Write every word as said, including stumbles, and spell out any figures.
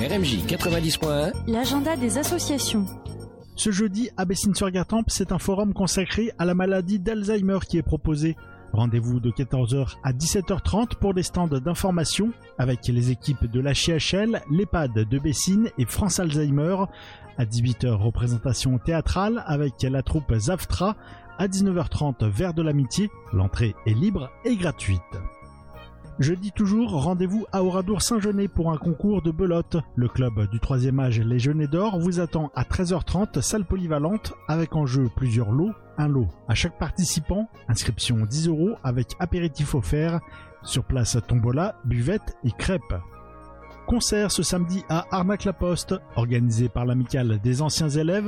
R M J quatre-vingt-dix point un, l'agenda des associations. Ce jeudi, à Bessines-sur-Gartempe, c'est un forum consacré à la maladie d'Alzheimer qui est proposé. Rendez-vous de quatorze heures à dix-sept heures trente pour des stands d'information avec les équipes de l'H I H L, l'EHPAD de Bessines et France Alzheimer. À dix-huit heures, représentation théâtrale avec la troupe Zaftra. À dix-neuf heures trente, Vers de l'amitié. L'entrée est libre et gratuite. Jeudi toujours, rendez-vous à Oradour-Saint-Genès pour un concours de belote. Le club du troisième âge Les Genêts d'Or vous attend à treize heures trente, salle polyvalente, avec en jeu plusieurs lots. Un lot à chaque participant, inscription dix euros avec apéritif offert. Sur place, tombola, buvette et crêpes. Concert ce samedi à Arnac-la-Poste, organisé par l'amicale des anciens élèves.